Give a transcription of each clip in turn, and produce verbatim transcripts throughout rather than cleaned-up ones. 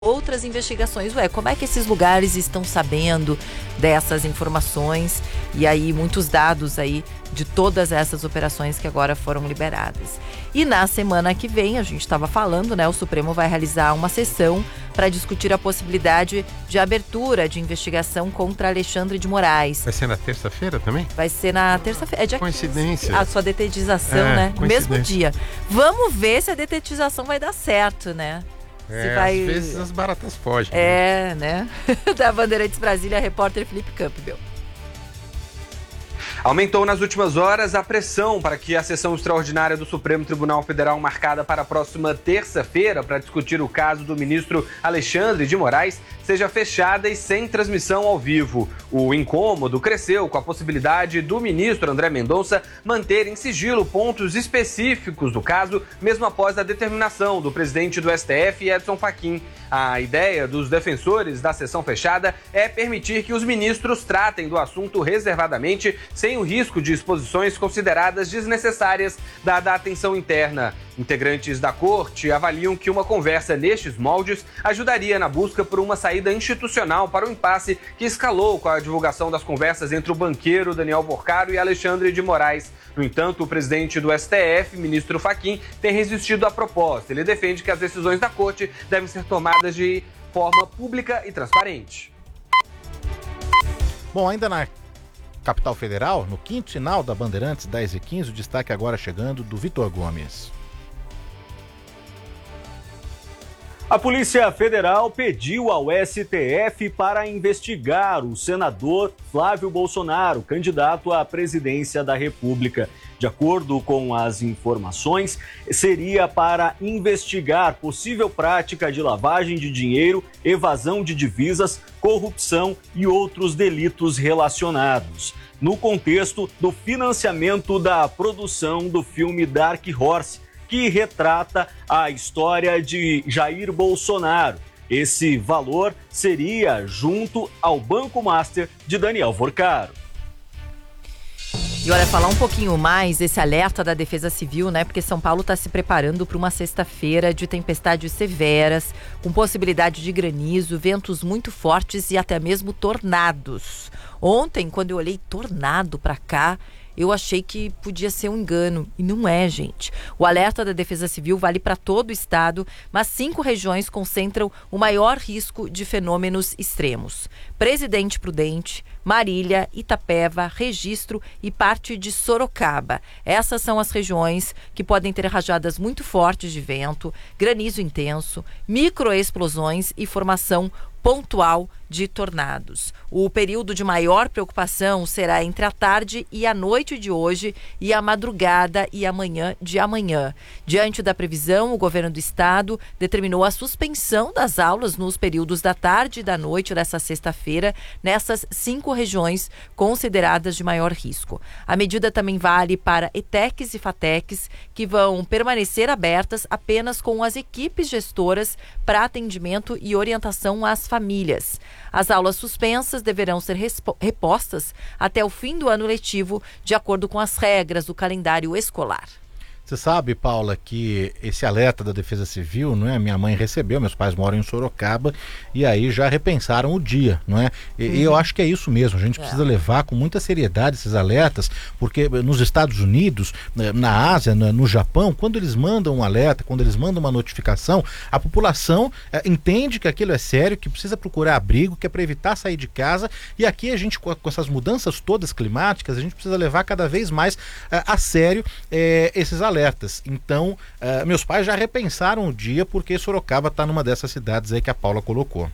outras investigações. Ué, como é que esses lugares estão sabendo dessas informações? E aí, muitos dados aí de todas essas operações que agora foram liberadas. E na semana que vem, a gente estava falando, né? O Supremo vai realizar uma sessão para discutir a possibilidade de abertura de investigação contra Alexandre de Moraes. Vai ser na terça-feira também? Vai ser na terça-feira. É dia Coincidência. quinze, a sua detetização, é, né? No mesmo dia. Vamos ver se a detetização vai dar certo, né? É, vai... Às vezes as baratas fogem. É, né? Da Bandeirantes Brasília, repórter Felipe Campbell. Aumentou nas últimas horas a pressão para que a sessão extraordinária do Supremo Tribunal Federal, marcada para a próxima terça-feira para discutir o caso do ministro Alexandre de Moraes, seja fechada e sem transmissão ao vivo. O incômodo cresceu com a possibilidade do ministro André Mendonça manter em sigilo pontos específicos do caso, mesmo após a determinação do presidente do S T F, Edson Fachin. A ideia dos defensores da sessão fechada é permitir que os ministros tratem do assunto reservadamente, sem o risco de exposições consideradas desnecessárias, dada a atenção interna. Integrantes da corte avaliam que uma conversa nestes moldes ajudaria na busca por uma saída institucional para o impasse que escalou com a divulgação das conversas entre o banqueiro Daniel Porcaro e Alexandre de Moraes. No entanto, o presidente do S T F, ministro Fachin, tem resistido à proposta. Ele defende que as decisões da corte devem ser tomadas de forma pública e transparente. Bom, ainda na capital federal, no quinto sinal da Bandeirantes, dez e quinze, o destaque agora chegando do Vitor Gomes. A Polícia Federal pediu ao S T F para investigar o senador Flávio Bolsonaro, candidato à presidência da República. De acordo com as informações, seria para investigar possível prática de lavagem de dinheiro, evasão de divisas, corrupção e outros delitos relacionados, no contexto do financiamento da produção do filme Dark Horse, que retrata a história de Jair Bolsonaro. Esse valor seria junto ao Banco Master de Daniel Porcaro. E olha, falar um pouquinho mais esse alerta da Defesa Civil, né? Porque São Paulo está se preparando para uma sexta-feira de tempestades severas, com possibilidade de granizo, ventos muito fortes e até mesmo tornados. Ontem, quando eu olhei tornado para cá, eu achei que podia ser um engano, e não é, gente. O alerta da Defesa Civil vale para todo o estado, mas cinco regiões concentram o maior risco de fenômenos extremos: Presidente Prudente, Marília, Itapeva, Registro e parte de Sorocaba. Essas são as regiões que podem ter rajadas muito fortes de vento, granizo intenso, microexplosões e formação pontual de tornados. O período de maior preocupação será entre a tarde e a noite de hoje e a madrugada e a manhã de amanhã. Diante da previsão, o governo do estado determinou a suspensão das aulas nos períodos da tarde e da noite dessa sexta-feira nessas cinco regiões consideradas de maior risco. A medida também vale para ETECs e FATECs, que vão permanecer abertas apenas com as equipes gestoras para atendimento e orientação às famílias. As aulas suspensas deverão ser repostas até o fim do ano letivo, de acordo com as regras do calendário escolar. Você sabe, Paula, que esse alerta da Defesa Civil, não é? Minha mãe recebeu, meus pais moram em Sorocaba, e aí já repensaram o dia, não é? E uhum. eu acho que é isso mesmo, a gente é. precisa levar com muita seriedade esses alertas, porque nos Estados Unidos, na Ásia, no Japão, quando eles mandam um alerta, quando eles mandam uma notificação, a população é, entende que aquilo é sério, que precisa procurar abrigo, que é para evitar sair de casa, e aqui a gente, com, com essas mudanças todas climáticas, a gente precisa levar cada vez mais é, a sério é, esses alertas. Então, uh, meus pais já repensaram o dia, porque Sorocaba está numa dessas cidades aí que a Paula colocou.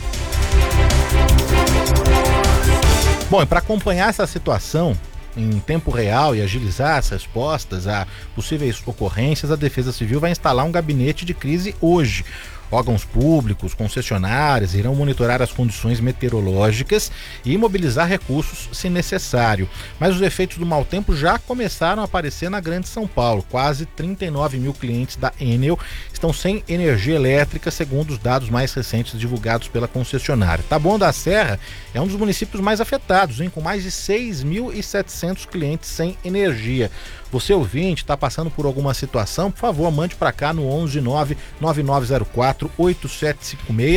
Bom, e para acompanhar essa situação em tempo real e agilizar as respostas a possíveis ocorrências, a Defesa Civil vai instalar um gabinete de crise hoje. Órgãos públicos, concessionárias irão monitorar as condições meteorológicas e mobilizar recursos se necessário. Mas os efeitos do mau tempo já começaram a aparecer na Grande São Paulo. Quase trinta e nove mil clientes da Enel estão sem energia elétrica, segundo os dados mais recentes divulgados pela concessionária. Taboão da Serra é um dos municípios mais afetados, hein, com mais de seis mil e setecentos clientes sem energia. Você ouvinte, está passando por alguma situação, por favor, mande para cá no onze nove nove nove zero quatro quatro oito sete cinco seis.